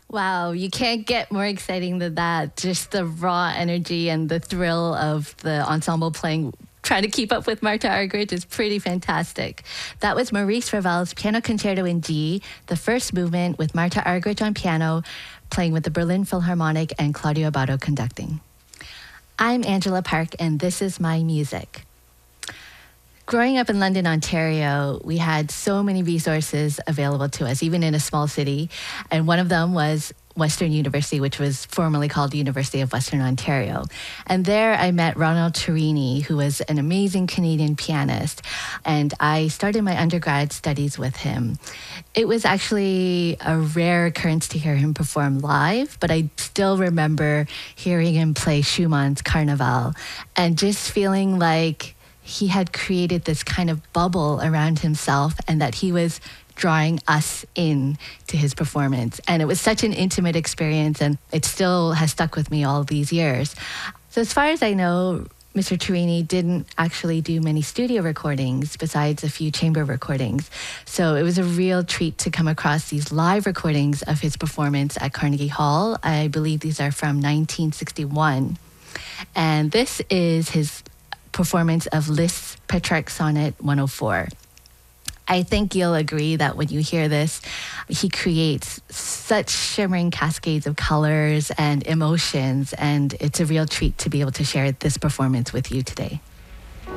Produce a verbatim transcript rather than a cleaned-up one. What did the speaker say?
Wow, you can't get more exciting than that. Just the raw energy and the thrill of the ensemble playing, trying to keep up with Marta Argerich is pretty fantastic. That was Maurice Ravel's Piano Concerto in G, the first movement with Marta Argerich on piano, playing with the Berlin Philharmonic and Claudio Abbado conducting. I'm Angela Park, and this is my music. Growing up in London, Ontario, we had so many resources available to us, even in a small city. And one of them was Western University, which was formerly called the University of Western Ontario. And there I met Ronald Turini, who was an amazing Canadian pianist. And I started my undergrad studies with him. It was actually a rare occurrence to hear him perform live, but I still remember hearing him play Schumann's Carnaval and just feeling like he had created this kind of bubble around himself and that he was drawing us in to his performance. And it was such an intimate experience, and it still has stuck with me all these years. So as far as I know, Mister Turini didn't actually do many studio recordings besides a few chamber recordings. So it was a real treat to come across these live recordings of his performance at Carnegie Hall. I believe these are from nineteen sixty-one. And this is his performance of Liszt's Petrarch Sonnet one oh four. I think you'll agree that when you hear this, he creates such shimmering cascades of colors and emotions, and it's a real treat to be able to share this performance with you today.